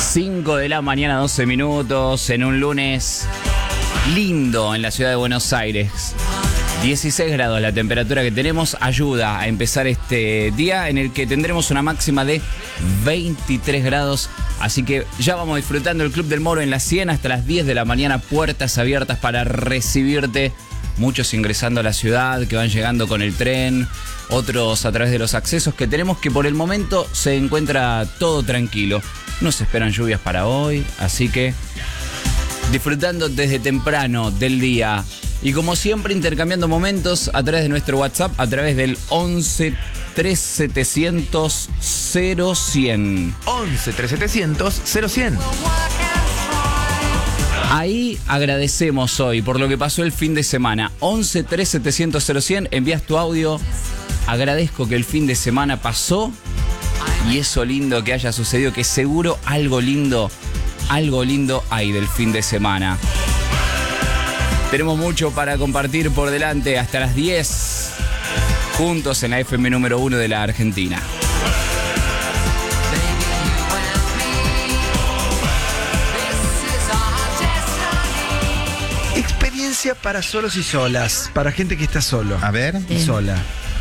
5 de la mañana, 12 minutos, en un lunes lindo en la ciudad de Buenos Aires. 16 grados la temperatura que tenemos, ayuda a empezar este día en el que tendremos una máxima de 23 grados. Así que ya vamos disfrutando el Club del Moro en la 100 hasta las 10 de la mañana, puertas abiertas para recibirte. Muchos ingresando a la ciudad, que van llegando con el tren, otros a través de los accesos que tenemos, que por el momento se encuentra todo tranquilo. No se esperan lluvias para hoy, así que disfrutando desde temprano del día. Y como siempre, intercambiando momentos a través de nuestro WhatsApp, a través del 11 3700 0100. 11 3700 0100. Ahí agradecemos hoy por lo que pasó el fin de semana. 11 3700 0100, envías tu audio. Agradezco que el fin de semana pasó y eso lindo que haya sucedido, que seguro algo lindo hay del fin de semana. Tenemos mucho para compartir por delante hasta las 10, juntos en la FM número 1 de la Argentina. Experiencia para solos y solas, para gente que está solo. A ver. Y sola.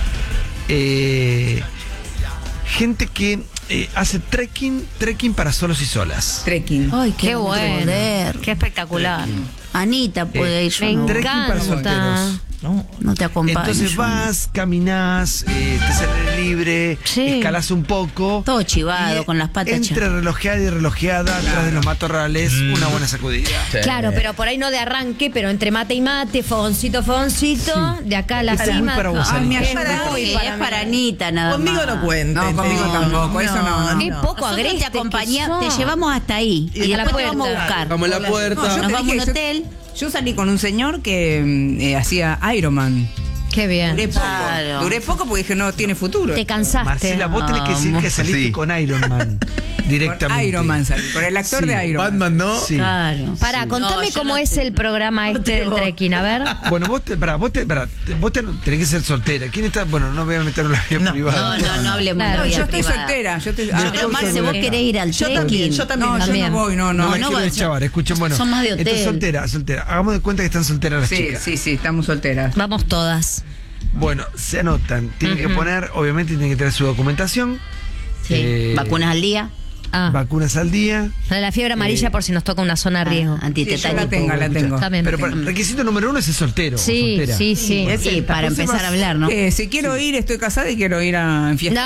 Gente que hace trekking para solos y solas. Trekking. Ay, qué bueno. Poder. Qué espectacular. Anita puede ir. Me Yo no. Trekking para encanta. solteros. No te acompaño. Entonces yo vas, caminás, te sales libre, Sí. escalás un poco. Todo chivado, y con las patas entre relojeada y relojeada, atrás de los matorrales, una buena sacudida. Sí. Claro, pero por ahí no de arranque, pero entre mate y mate, fogoncito, de acá a la Esta es muy cima. para vos, Ay, Anita. me Es ayuda para, hoy es para para mí. Anita nada Conmigo más. no cuenten. No, conmigo tampoco, eso no. Qué poco Nosotros agreste te acompañamos, que te sos. llevamos hasta ahí y a la después te vamos a puerta. buscar. Como en la puerta. No, yo Nos te vamos a un dije, hotel. Yo salí con un señor que hacía Ironman. Qué bien. Duré poco. Claro. Duré poco porque dije, no tiene futuro. Te cansaste. Marcela, vos tenés que decir que saliste Sí. con Iron Man directamente. Con Iron Man salí, con el actor Sí. de Iron Man. Batman, ¿no? Sí. Claro. Pará, Sí. contame No, yo cómo no es el programa este del trekking, a ver. Bueno, vos tenés que ser soltera. ¿Quién está? Bueno, no voy a meter en la vida privada. No hablemos Claro, de No, vida yo estoy privada. soltera. Yo estoy, Pero Marce, vos querés ir al trekking. No, yo no voy, no. No, No, la no quiero va- de chavar, escuchen, bueno. son más de hotel. Entonces, soltera. Hagamos de cuenta que están solteras las Sí, chicas. sí, estamos solteras. Vamos todas. Bueno, se anotan. Tienen que poner, obviamente, tienen que tener su documentación. Sí. Vacunas al día. Vacunas al día. La de la fiebre amarilla por si nos toca una zona de riesgo. Sí, yo Antitetánico. la tengo. Está bien. Pero requisito número 1 es el soltero. Sí, o soltera. sí, sí. Sí, para Entonces empezar a hablar, ¿no? Si quiero ir, estoy casada y quiero ir a fiesta.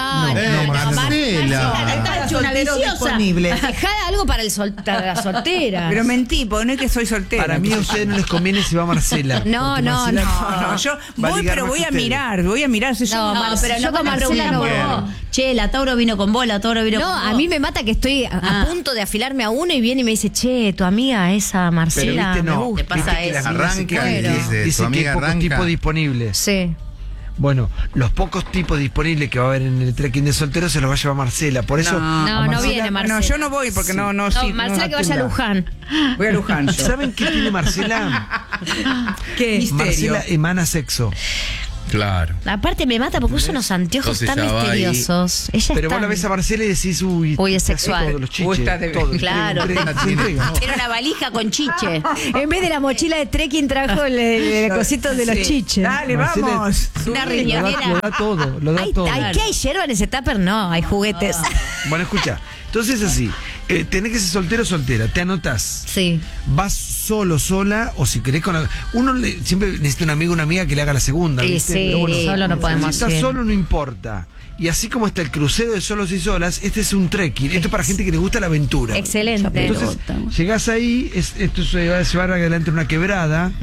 Marcela. Está hecho una viciosa. Dejá algo para la soltera. Pero mentí, porque no es que soy soltera. Para mí a ustedes no les conviene si va Marcela. No, porque no, Marcela No, yo va voy, ligar pero más voy que a ustedes. mirar, si yo No, No, pero yo no con con Marcela no Marcela. voy. Che, la Tauro vino con vos, la Tauro vino No, con vos. a mí me mata que estoy a punto de afilarme a uno y viene y me dice, che, tu amiga esa Pero Marcela viste, me no. gusta. Te pasa Viste que eso. las minas se Arranca quejan, y dice, dice tu que amiga hay pocos arranca. tipos disponibles. Sí. Bueno, los pocos tipos disponibles que va a haber en el trekking de solteros se los va a llevar Marcela. Por eso. No, a no Marcela- viene Marcela. No, yo no voy porque no, No, sí, Marcela que vaya a atienda. Luján. voy a Luján yo. ¿Saben qué tiene Marcela? ¿Qué? Misterio. Marcela emana sexo. Claro. Aparte me mata porque usa unos anteojos Entonces tan ya va ahí. misteriosos. Ella Pero está... vos la ves a Marcela y decís, uy, Uy, es te hace sexual. todos los chiches, Uy, está de- todo. Claro. Se entrega. Tiene una valija con chiche. En vez de la mochila de trekking trajo el cosito de los Sí. chiches. Dale, Marcela, vamos. Una Lo riñonera. da todo, lo da ¿Hay, todo. ¿Qué hay hierba en ese tupper? No, hay juguetes. Bueno, escucha. Entonces así, tenés que ser soltero o soltera, te anotás. Sí. Vas solo, sola, o si querés con... siempre necesita un amigo o una amiga que le haga la segunda. Sí, ¿viste? sí, Pero solo no podemos Si estás ir. solo no importa. Y así como está el crucero de solos y solas, este es un trekking. Esto es para gente que le gusta la aventura. Excelente. Entonces, llegás ahí, esto se va a llevar adelante una quebrada.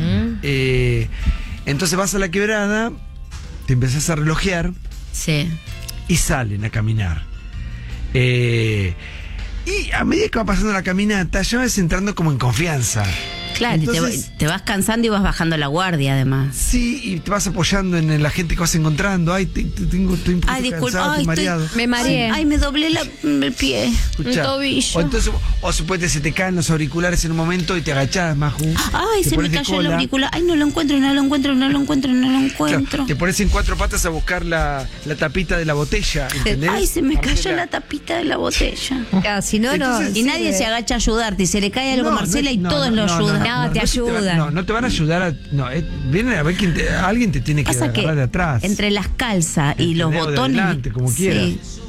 Entonces vas a la quebrada, te empezás a relojear Sí. y salen a caminar. Y a medida que va pasando la caminata, ya vas entrando como en confianza. Claro, Entonces, te vas cansando y vas bajando la guardia, además. sí, y te vas apoyando en la gente que vas encontrando. Ay, estoy un poquito Ay, disculpa, cansado, estoy mareado. Me mareé. Ay, me doblé el pie. Escuchá. El tobillo. O entonces, o suponete se te caen los auriculares en un momento y te agachás, Maju. Ay, te se me pones de cayó el cola. auricular. Ay, no lo encuentro, no lo encuentro, no lo encuentro, no lo encuentro. Claro, te pones en cuatro patas a buscar la tapita de la botella, ¿entendés? Ay, se me cayó Marcela. la tapita de la botella. Claro, si no, no. Entonces, Y nadie se agacha a ayudarte. Y se le cae algo a Marcela y todos lo ayudan. No, te ayudan. No te van a ayudar. Vienen a ver alguien te tiene que Pasa que agarrar de atrás. entre las calzas y los Entendés, o de botones. adelante, como quieras.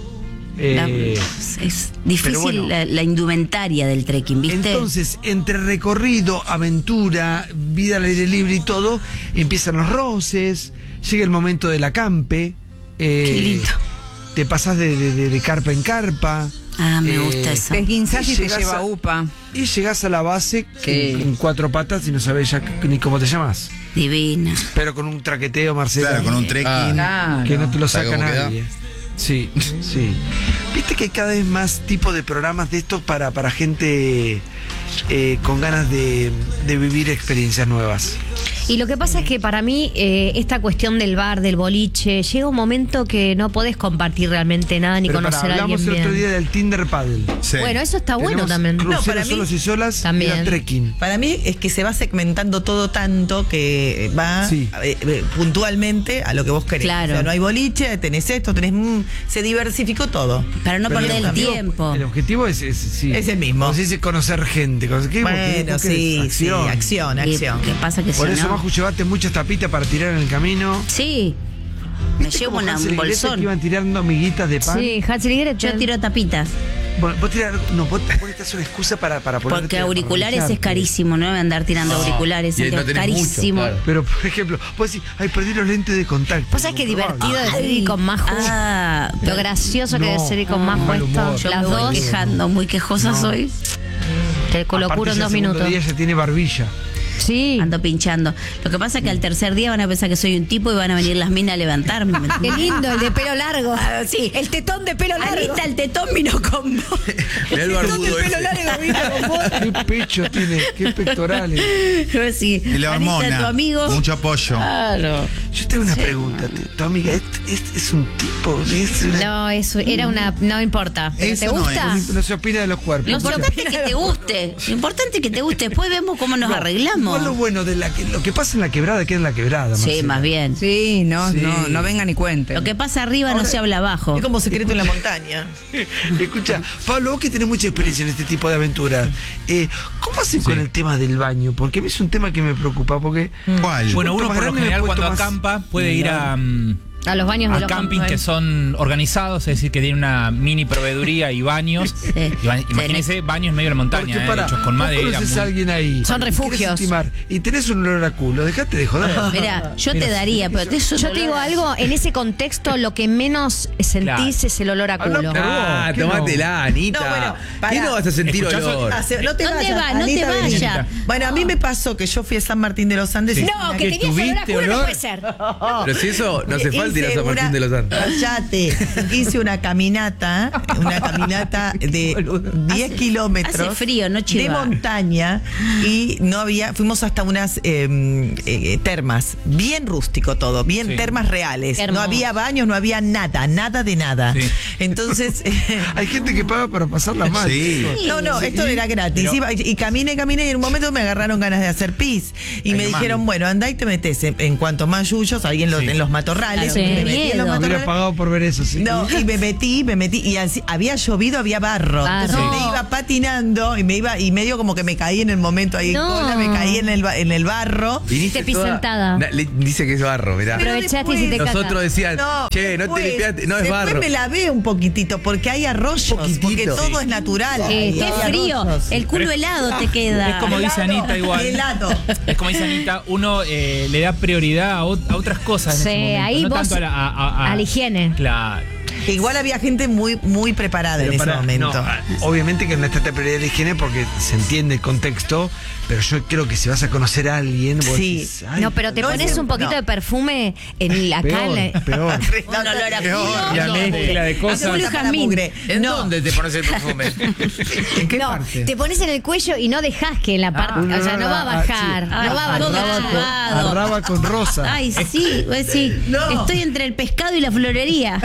Es difícil pero bueno. la indumentaria del trekking, ¿viste? Entonces, entre recorrido, aventura, vida al aire libre y todo, empiezan los roces, llega el momento del acampe. Qué lindo. Te pasás de carpa en carpa. Ah, me gusta eso. Te esguinzás y te llegás lleva a- upa. Y llegás a la base Sí. en cuatro patas y no sabés ya ni cómo te llamas. Divina. Pero con un traqueteo, Marcela. Claro, con un trekking. Claro. Que no te lo ¿Sabe saca cómo queda? nadie. Sí, sí. Viste que hay cada vez más tipos de programas de estos para gente con ganas de vivir experiencias nuevas. Y lo que pasa es que para mí esta cuestión del bar, del boliche, llega un momento que no podés compartir realmente nada ni Pero conocer a hablamos alguien el otro bien. día del Tinder Paddle. Sí. Bueno, eso está bueno Tenemos también. Cruceros No, para mí- solos y solas También. y la trekking. Para mí es que se va segmentando todo tanto que va Sí. puntualmente a lo que vos querés. Claro. O sea, no hay boliche, tenés esto, se diversificó todo. Para no Pero perder el tiempo. El objetivo es sí. Es el mismo. Como se dice, conocer gente. ¿Qué? Bueno, ¿Qué sí, es? sí, acción, ¿Qué acción. pasa que Por si eso, no? Maju, llevate muchas tapitas para tirar en el camino. Sí. Me ¿Viste llevo cómo un Hansel y Gretel bolsón. que iban tirando miguitas de pan? Sí, Hansel y Gretel. Yo tiro tapitas. Bueno, vos necesitas una excusa para ponerte Porque a auriculares es aprovecharte. carísimo, ¿no? Andar tirando auriculares. y no es tenés mucho, carísimo. claro. Pero, por ejemplo, vos decís, ay, perdí los lentes de contacto. Vos sabés que divertido de ser ir con Majo. Ah, Lo gracioso que No, debe ser ir con Majo mal esto. humor. yo Las me voy dos. quejando, muy quejosa soy. Te lo Aparte, curo en ya 2 el segundo minutos. día ya tiene barbilla. Sí. Ando pinchando. Lo que pasa es que al tercer día van a pensar que soy un tipo y van a venir las minas a levantarme. ¿me Qué entendés? lindo, el de pelo largo. Ah, sí. El tetón de pelo largo. Anita, el tetón vino con vos. Mirá el barbudo ese. Qué pecho tiene, qué pectorales. Sí. Y la Anita, hormona. tu amigo. Mucho apoyo. Claro. Yo tengo una pregunta. Tu amiga, ¿es un tipo? ¿Es una- No, eso era una. No importa. ¿Te Eso no gusta? No se opina de los cuerpos. Lo Escucha. importante es que te guste. Lo importante es que te guste. Después vemos cómo nos arreglamos. ¿Cuál es lo bueno de lo que pasa en la quebrada queda en la quebrada? Sí, Marcela? más bien. Sí, no, Sí. no venga ni cuente. Lo que pasa arriba no se habla abajo. Es como secreto en la montaña. Escucha, Pablo, vos que tenés mucha experiencia en este tipo de aventuras, ¿cómo hacen con el tema del baño? Porque a mí es un tema que me preocupa, porque... ¿Cuál? Bueno, Cuanto uno más por lo grande me general puesto cuando más- acampa puede ir A los baños de a los camping que son organizados, es decir, que tienen una mini proveeduría y baños. Imagínense baños en medio de la montaña, Porque pará, hechos con vos madera. conoces a alguien ahí. Son y refugios. querés estimar, y tenés un olor a culo, dejate de joder. Mira, yo te daría, pero Yo te digo algo, en ese contexto lo que menos sentís Claro. es el olor a Habla culo. por vos. Ah, ¿Qué no? tomátela, Anita. No, bueno, pará. ¿Qué no vas a sentir Escuchá, olor? No te ¿Dónde vayas, va? No te Anita, vení. vayas. Bueno, a mí me pasó que yo fui a San Martín de los Andes. y No, que tenías olor a culo no puede ser. Pero si eso no hace falta ir a San Martín de los Andes. Cállate. Hice una caminata de 10 kilómetros. hace frío, no de chiva. montaña y no había, fuimos hasta unas termas, bien rústico todo, bien Sí. termas reales. Qué No hermoso. había baños, no había nada de nada. Sí. Entonces, Hay gente que paga para pasarla mal. Sí. no, esto era gratis. Pero- Iba y caminé y en un momento me agarraron ganas de hacer pis. Y me dijeron, bueno, andá y te metés en cuanto más yuyos, ahí en los matorrales. Claro, me qué metí en los miedo. Hubiera matorrales. pagado por ver eso, sí. No, y me metí, y así, había llovido, había barro. Barro. Entonces No. me iba patinando y medio como que me caí en el momento ahí No. en cola, me caí en el barro. Viniste Te pisentada. Dice que es barro, mirá. Pero Aprovechaste y hiciste después- caca. Nosotros decían, che, no después- te limpiaste, no es después barro. me lavé un poquitito porque hay arroyos, Poquitito. porque todo Sí. es natural. Sí, Hay qué frío. arroyos. El culo helado te queda. Es como dice Anita igual. Helado. Es como dice Anita, uno le da prioridad a otras cosas. en Sí, ese momento, ahí no vos tanto a a la higiene. Claro. Igual había gente muy preparada Pero en ese pará, momento. no, obviamente que no está esta prioridad de higiene porque se entiende el contexto, pero yo creo que si vas a conocer a alguien, vos Sí. decís, ay, No, pero te No, pones es- un poquito no. de perfume en la cara. peor. Un olor a Peor. culo. La mezcla de cosas. Julio Jazmín. ¿En No. dónde te pones el perfume? ¿En qué No, parte? te pones en el cuello y no dejas que en la parte, o sea, no va a bajar, Ay, no va a todo bajar. chupado. Arraba con rosa. Ay, sí, pues sí. No. Estoy entre el pescado y la florería.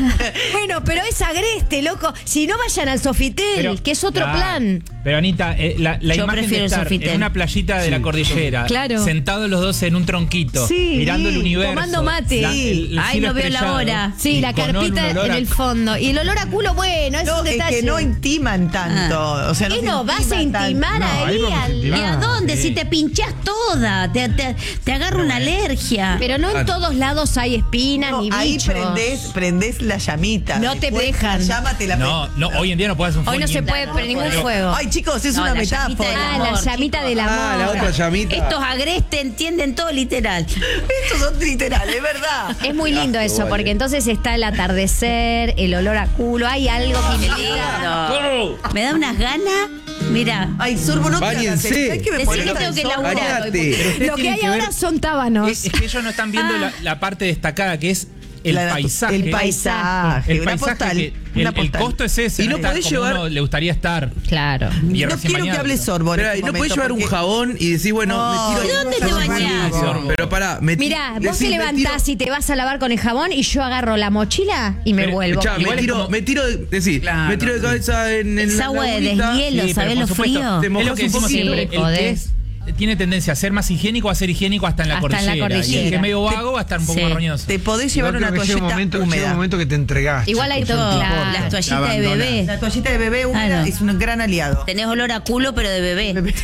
Bueno, pero es agreste, loco. Si no vayan al Sofitel, Pero- que es otro Claro. plan. Pero Anita, la Yo imagen prefiero de el estar Sofitel. en una playita de la cordillera, Claro. sentados los dos en un tronquito, Sí, mirando el universo, tomando mate. el Ay, cielo no veo la estrellado, hora. Sí, y la con carpita un olor en a- el fondo. Y el olor a culo, bueno, es No, un es detalle. que no intiman tanto. O sea, no ¿Qué se no? ¿Vas a intiman intimar tanto. ahí? ¿Y a dónde? Si te pinchás toda, te agarra una alergia. Pero no en todos lados hay espinas No, ni ahí bichos. prendés la llamita. No te Después dejan. La llama te la No, no, hoy en día no puedes hacer un Hoy no fuego se ni- puede prender ningún fuego. Ay, chicos, es No, una la llamita metáfora. del Ah, amor, la llamita chicos. del amor. Ah, la otra llamita. Estos agrestes entienden todo literal. Estos son literales, ¿verdad? Es muy lindo eso, porque entonces está el atardecer, el olor a culo, hay algo que Qué invita. lindo. Me da unas ganas. Mira, Ay, Surbo, no te hagas Báñense. el- hay que me Decí poner que el tengo que sol. laburar. Bañate. Pero ustedes Lo que tienen hay que ver- ahora son tábanos. es que ellos no están viendo la parte destacada que es el La- paisaje. El paisaje. El Una paisaje postal. que una el postal. costo es ese. Y no está podés como llevar- uno le gustaría estar. Claro. Y No recién quiero que bañado. hable Sorbo. en Pero, este ¿y no momento, podés llevar un porque- jabón y decir, bueno, No. me tiro. ¿Y dónde te Sorbo, bañás? Sorbo. Pero pará, Mira, vos decís, te me levantás tiro- y te vas a lavar con el jabón y yo agarro la mochila y me Pero, vuelvo. Escuchá, Igual me es tiro, como- me tiro de, decir, Claro, me tiro de cabeza en es la agua de lagunita. deshielo, Sí, ¿sabés pero lo por supuesto, frío? Te Es mojas lo que un decimos poquito. siempre. El joder. que tiene tendencia a ser más higiénico a ser higiénico hasta en la Hasta en cordillera. la Y el que cordillera. es medio vago va a estar un poco Sí. más roñoso. Te podés llevar Igual una creo que llega un toallita momento, llega un húmeda. momento que te entregás. Igual hay chicos, todo, no claro. importa. Las toallitas de Abandonás. bebé. La toallita de bebé húmeda Ah, no. es un gran aliado. Tenés olor a culo, pero de bebé.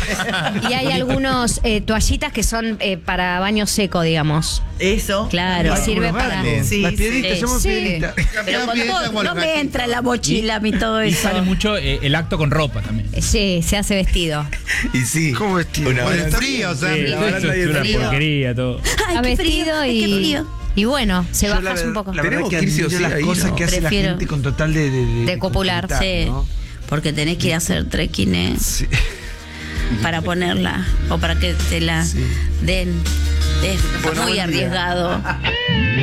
Y hay algunos toallitas que son para baño seco, digamos. Eso. Claro. Que sirve Los para. verdes. Sí, Las piedritas, sí, somos sí. piedritas. Pero con todo, no me entra en la mochila a mí todo Y eso. sale mucho el acto con ropa también. Sí, se hace vestido. Y sí. ¿Cómo vestido? Una Bueno, baranda- frío, o sea, Sí, la eso baranda y es el una frío. porquería todo. Ay, A qué vestido frío, ay, qué frío. y bueno, se Yo bajas un poco. La verdad Tenemos que que ir sí o admiro sí las ahí, cosas ¿no? que hace Prefiero- la gente con total de copular. conquistar, Sí, ¿no? porque tenés que ir a hacer trekking Sí. para ponerla o para que te la den. Es muy arriesgado.